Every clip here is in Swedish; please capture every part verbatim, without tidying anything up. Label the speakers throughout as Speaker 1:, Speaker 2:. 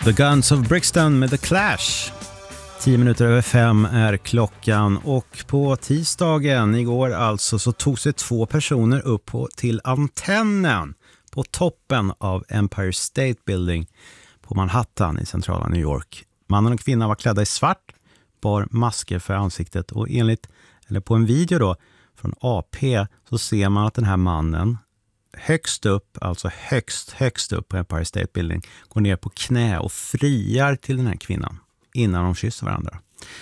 Speaker 1: The Guns of Brixton med The Clash. Tio minuter över fem är klockan och på tisdagen igår alltså så tog sig två personer upp på, till antennen på toppen av Empire State Building på Manhattan i centrala New York. Mannen och kvinnan var klädda i svart, bar masker för ansiktet och enligt, eller på en video då från A P så ser man att den här mannen högst upp, alltså högst, högst upp på Empire State Building går ner på knä och friar till den här kvinnan innan de kysser varandra.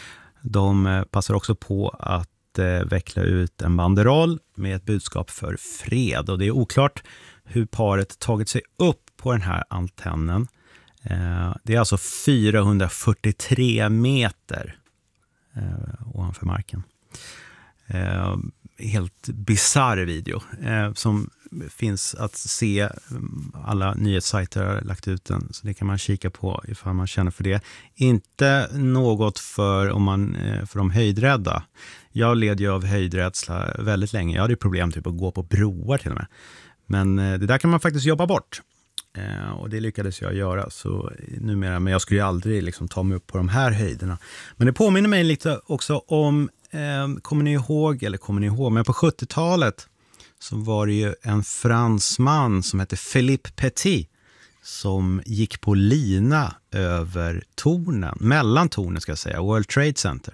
Speaker 1: De passar också på att eh, veckla ut en banderoll med ett budskap för fred och det är oklart hur paret tagit sig upp på den här antennen. Eh, det är alltså fyrahundrafyrtiotre meter eh, ovanför marken. Eh, helt bizarr video eh, som finns att se. Alla nyhetssajter har lagt ut den så det kan man kika på ifall man känner för det. Inte något för om man eh, för de höjdrädda. Jag led ju av höjdrädsla väldigt länge. Jag hade ju problem typ att gå på broar till och med. Men eh, det där kan man faktiskt jobba bort. Eh, och det lyckades jag göra så numera, men jag skulle ju aldrig liksom ta mig upp på de här höjderna. Men det påminner mig lite också om eh, kommer ni ihåg, eller kommer ni ihåg, men på sjuttiotalet så var det ju en fransman som hette Philippe Petit som gick på lina över tornen, mellan tornen ska jag säga, World Trade Center.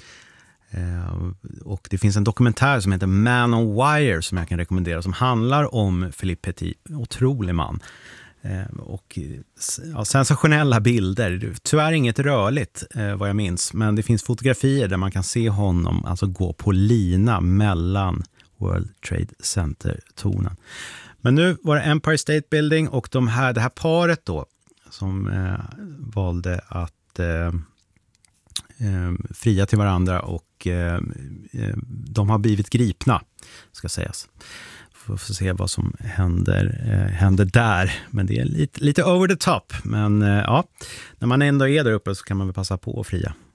Speaker 1: Eh, och det finns en dokumentär som heter Man on Wire som jag kan rekommendera som handlar om Philippe Petit, otrolig man. Eh, och ja, sensationella bilder, tyvärr inget rörligt eh, vad jag minns, men det finns fotografier där man kan se honom alltså gå på lina mellan World Trade Center-tornen. Men nu var det Empire State Building och de här, det här paret då som eh, valde att eh, eh, fria till varandra och eh, de har blivit gripna, ska sägas. Får få se vad som händer, eh, händer där. Men det är lite, lite over the top. Men eh, ja, när man ändå är där uppe så kan man väl passa på att fria.